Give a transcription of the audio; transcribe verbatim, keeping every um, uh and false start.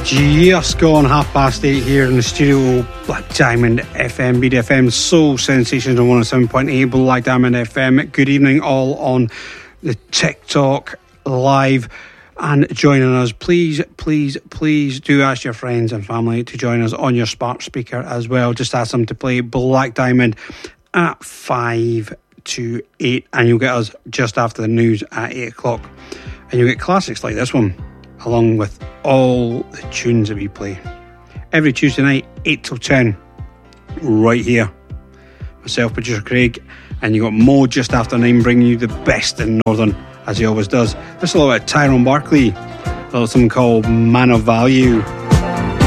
Just gone half past eight here in the studio. Black Diamond F M, B D F M, Soul Sensations on one oh seven point eight, Black Diamond F M. Good evening, all on the TikTok live and joining us. Please, please, please do ask your friends and family to join us on your smart speaker as well. Just ask them to play Black Diamond at five to eight, and you'll get us just after the news at eight o'clock. And you'll get classics like this one, along with all the tunes that we play every Tuesday night, eight till ten, right here. Myself, producer Craig, and you got Mo just after nine, bringing you the best in Northern, as he always does. This is a little bit of Tyrone Barkley, a little something called Man of Value.